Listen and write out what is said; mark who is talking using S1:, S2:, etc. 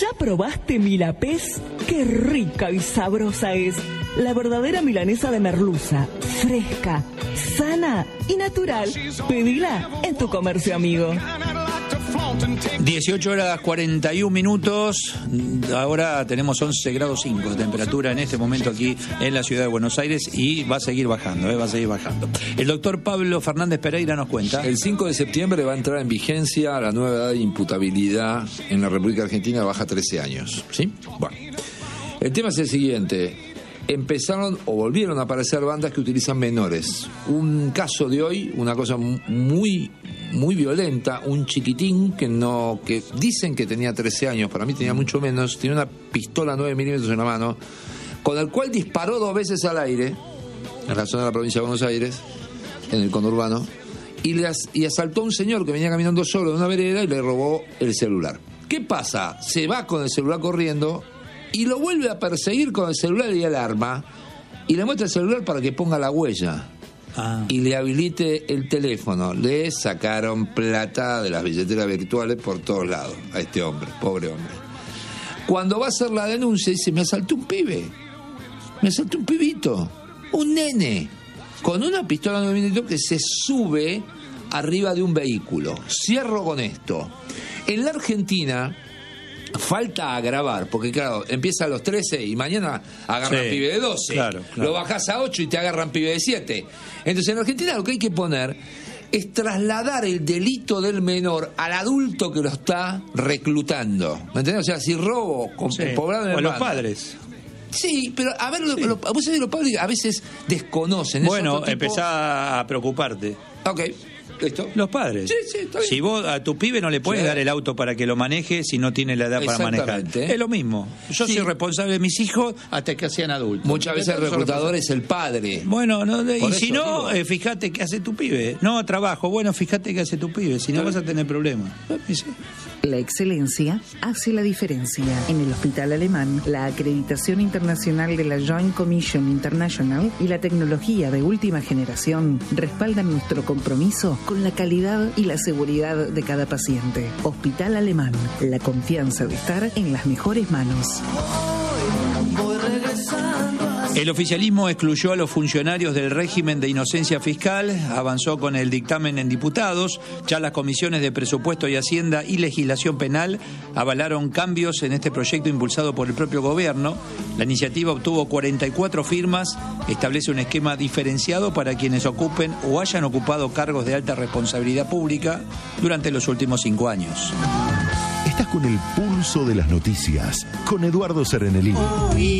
S1: ¿Ya probaste Milapés? ¡Qué rica y sabrosa es! La verdadera milanesa de merluza, fresca, sana y natural. Pedila en tu comercio amigo.
S2: 18:41. Ahora tenemos 11 grados 5 de temperatura en este momento aquí en la ciudad de Buenos Aires y va a seguir bajando, va a seguir bajando. El doctor Pablo Fernández Pereira nos cuenta.
S3: El 5 de septiembre va a entrar en vigencia la nueva edad de imputabilidad en la República Argentina, baja 13 años. ¿Sí? Bueno, el tema es el siguiente. Empezaron o volvieron a aparecer bandas que utilizan menores. Un caso de hoy, una cosa muy violenta, un chiquitín que dicen que tenía 13 años, para mí tenía mucho menos, tenía una pistola 9 milímetros en la mano, con el cual disparó 2 veces al aire, en la zona de la provincia de Buenos Aires, en el conurbano, y asaltó a un señor que venía caminando solo de una vereda y le robó el celular. ¿Qué pasa? Se va con el celular corriendo y lo vuelve a perseguir con el celular y el arma, y le muestra el celular para que ponga la huella. Y le habilite el teléfono. Le sacaron plata de las billeteras virtuales por todos lados a este hombre, pobre hombre. Cuando va a hacer la denuncia dice: me asaltó un pibe, me asaltó un pibito, un nene, con una pistola 9 milímetros que se sube arriba de un vehículo. Cierro con esto. En la Argentina falta agravar, porque claro, empieza a los 13 y mañana agarran pibe de 12. Claro. Lo bajás a 8 y te agarran pibe de 7. Entonces en Argentina lo que hay que poner es trasladar el delito del menor al adulto que lo está reclutando. ¿Me entendés? O sea, si robo poblado en
S2: o los padres.
S3: Sí, pero a ver, vos sabés, los padres a veces desconocen.
S2: Bueno, empezá a preocuparte.
S3: Ok. ¿Esto?
S2: Los padres.
S3: Sí, está bien.
S2: Si vos a tu pibe no le puedes dar el auto para que lo maneje si no tiene la edad para manejar. Es lo mismo. Yo soy responsable de mis hijos hasta que sean adultos.
S3: Muchas veces el reclutador es el padre.
S2: Bueno, y si no, fíjate qué hace tu pibe. No, trabajo. Bueno, fíjate qué hace tu pibe. Si no vas a tener problemas.
S4: La excelencia hace la diferencia. En el Hospital Alemán, la acreditación internacional de la Joint Commission International y la tecnología de última generación respaldan nuestro compromiso con la calidad y la seguridad de cada paciente. Hospital Alemán, la confianza de estar en las mejores manos.
S2: El oficialismo excluyó a los funcionarios del régimen de inocencia fiscal, avanzó con el dictamen en diputados, ya las comisiones de Presupuesto y Hacienda y Legislación Penal avalaron cambios en este proyecto impulsado por el propio gobierno. La iniciativa obtuvo 44 firmas, establece un esquema diferenciado para quienes ocupen o hayan ocupado cargos de alta responsabilidad pública durante los últimos 5 años.
S5: Estás con el pulso de las noticias, con Eduardo Serenelini.